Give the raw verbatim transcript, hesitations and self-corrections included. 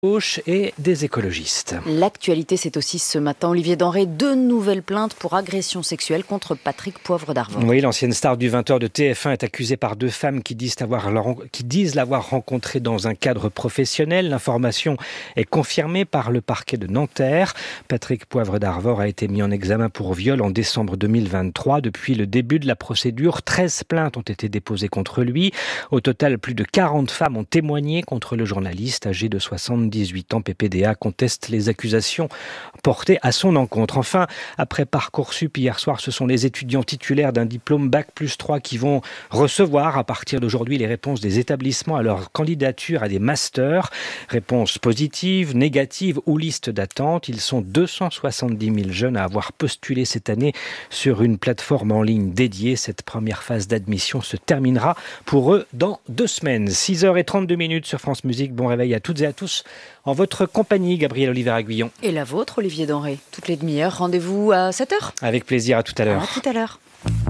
gauche et des écologistes. L'actualité, c'est aussi ce matin, Olivier Denré, deux nouvelles plaintes pour agression sexuelle contre Patrick Poivre d'Arvor. Oui, l'ancienne star du vingt heures de T F un est accusée par deux femmes qui disent, avoir, qui disent l'avoir rencontré dans un cadre professionnel. L'information est confirmée par le parquet de Nanterre. Patrick Poivre d'Arvor a été mis en examen pour viol en décembre deux mille vingt-trois. Depuis le début de la procédure, treize plaintes ont été déposées contre lui. Au total, plus de quarante femmes ont témoigné contre le journaliste âgé de soixante-dix-huit ans. P P D A conteste les accusations portées à son encontre. Enfin, après Parcoursup hier soir, ce sont les étudiants titulaires d'un diplôme bac plus trois qui vont recevoir à partir d'aujourd'hui les réponses des établissements à leur candidature à des masters. Réponses positives, négatives ou liste d'attente. Ils sont deux cent soixante-dix mille jeunes à avoir postulé cette année sur une plateforme en ligne dédiée. Cette première phase d'admission se terminera pour eux dans deux semaines. six heures trente-deux minutes sur France Musique. Bon réveil à toutes et à tous. En votre compagnie, Gabriel Oliver-Aguillon. Et la vôtre, Olivier Denré. Toutes les demi-heures, rendez-vous à sept heures. Avec plaisir, à tout à l'heure. À tout à l'heure.